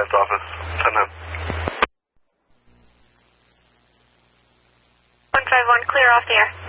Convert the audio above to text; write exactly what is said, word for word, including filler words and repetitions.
dispatch office. ten nine. one five one, clear off the air.